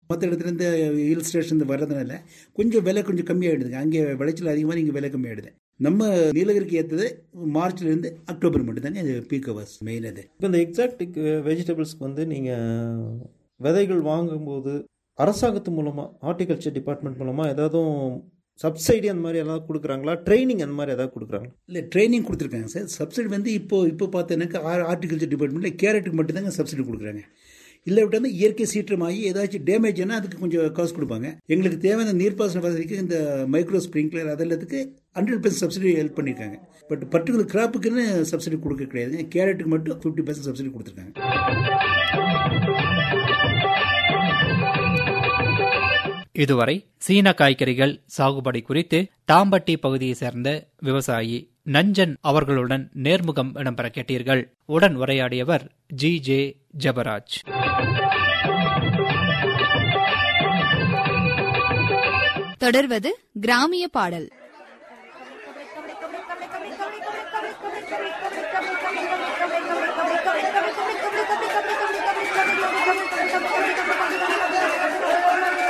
மற்ற இடத்துல இருந்து ஹில் ஸ்டேஷன் வர்றதுனால கொஞ்சம் விலை கொஞ்சம் கம்மியாகிடுதுங்க. அங்கே விளைச்சல் அதிகமாக இங்கே விலை கம்மியாகிடுது. நம்ம நீலகிரிக்கு ஏற்றது மார்ச்லேருந்து அக்டோபர் மட்டும் தானே அது பீக் ஹவர்ஸ் மெயின். அது இப்போ இந்த எக்ஸாக்டிக் வெஜிடபிள்ஸ்க்கு நீங்கள் விதைகள் வாங்கும்போது அரசாங்கத்து மூலமாக ஹார்டிகல்ச்சர் டிபார்ட்மெண்ட் மூலமாக ஏதாவது சப்சிடி அந்த மாதிரி ஏதாவது கொடுக்குறாங்களா? ட்ரைனிங் அந்த மாதிரி ஏதாவது கொடுக்குறாங்களா? இல்லை, ட்ரைனிங் கொடுத்துருக்காங்க சார். சப்சிடி இப்போ பார்த்தீங்கன்னாக்கா ஹார்டிகல்ச்சர் டிபார்ட்மெண்ட்டில் கேரட்டுக்கு மட்டும்தாங்க சப்சிடி கொடுக்குறாங்க. இல்லை விட்டு இயற்கை சீற்றமாகி ஏதாச்சும் டேமேஜ் ஆனால் அதுக்கு கொஞ்சம் காசு கொடுப்பாங்க. எங்களுக்கு தேவையான நீர்ப்பாசன வசதிக்கு இந்த மைக்ரோ ஸ்ப்ரிங்க்லர் அதெல்லாத்துக்கு 100% சப்சிடி ஹெல்ப் பண்ணியிருக்காங்க. பட் பர்டிகுலர் கிராப்புக்குன்னு சப்சிடி கொடுக்க கிடையாது. கேரட்டுக்கு மட்டும் 50% சப்சிடி கொடுத்துருக்காங்க. இதுவரை சீன காய்கறிகள் சாகுபடி குறித்து தாம்பட்டி பகுதியை சேர்ந்த விவசாயி நஞ்சன் அவர்களுடன் நேர்முகம் இடம்பெற கேட்டீர்கள். உடன் உரையாடியவர் ஜி.ஜே. ஜபராஜ். தொடர்வது கிராமிய பாடல்.